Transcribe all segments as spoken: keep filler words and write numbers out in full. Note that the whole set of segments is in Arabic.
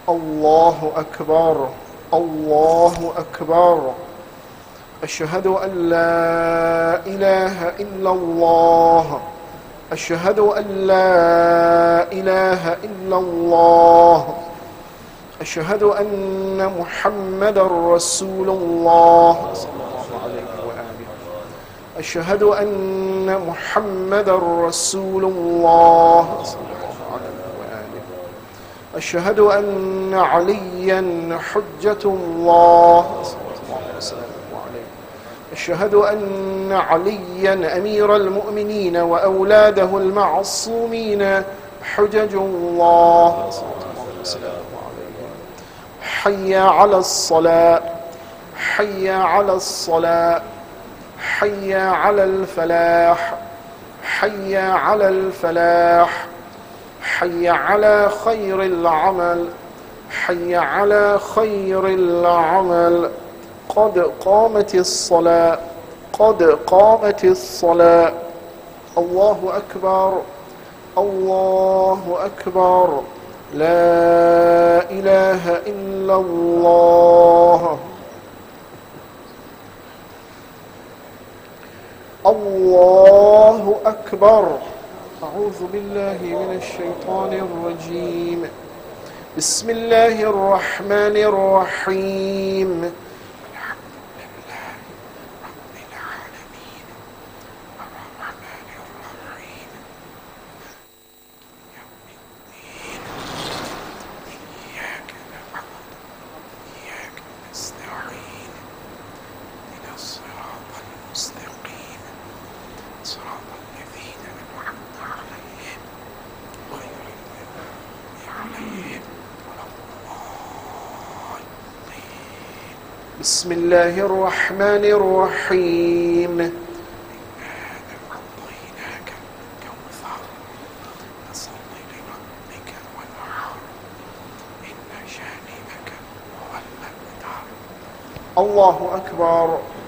الله أكبر الله أكبر. أشهد أن لا إله إلا الله أشهد أن لا إله إلا الله أشهد أن محمدا رسول الله صلى الله عليه وآله. أشهد أن محمدا رسول الله صلى الله عليه وآله. أشهد أن عليا حجة الله صلى الله عليه وسلم. أشهد أن عليا أمير المؤمنين وأولاده المعصومين حجج الله صلى الله عليه وسلم. حي على الصلاة حي على الصلاة حي على الفلاح حي على الفلاح حي على خير العمل حي على خير العمل. قد قامت الصلاة قد قامت الصلاة. الله أكبر الله أكبر. لا إله إلا الله. الله أكبر. أعوذ بالله من الشيطان الرجيم. بسم الله الرحمن الرحيم. بسم الله الرحمن الرحيم. أعطيناك الكوثر فصل لربك وانحر إن شانئك هو الأبتر. الله أكبر.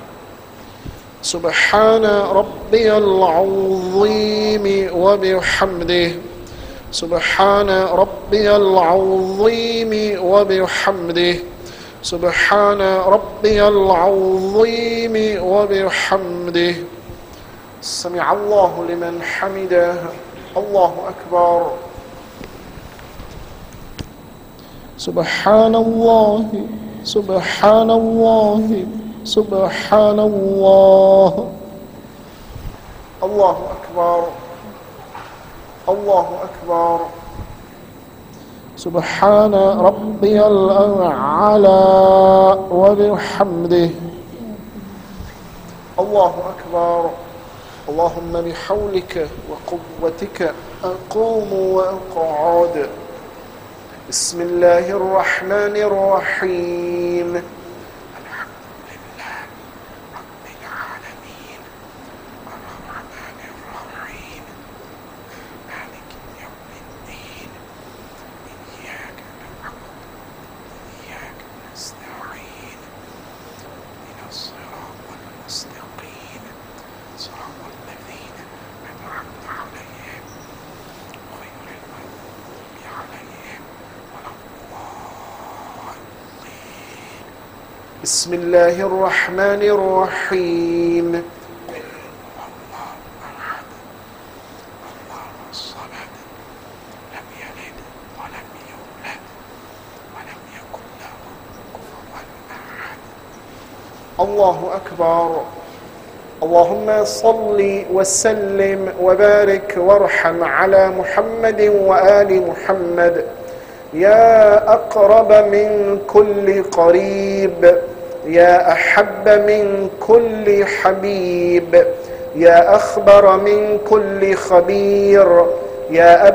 سبحان ربي العظيم وبحمده سبحان ربي العظيم وبحمده سبحان ربي العظيم وبحمده. سمع الله لمن حمده. الله أكبر. سبحان الله سبحان الله سبحان الله. الله أكبر الله أكبر. سبحان ربي الأعلى وبحمده. الله أكبر. اللهم بحولك وقوتك أقوم وأقعد. بسم الله الرحمن الرحيم. بسم الله الرحمن الرحيم. الله أحد الله الصمد لم يلد ولم يولد ولم يكن له كفوا أحد. الله أكبر. اللهم صل وسلم وبارك وارحم على محمد وآل محمد يا أقرب من كل قريب يا أحب من كل حبيب يا أخبر من كل خبير يا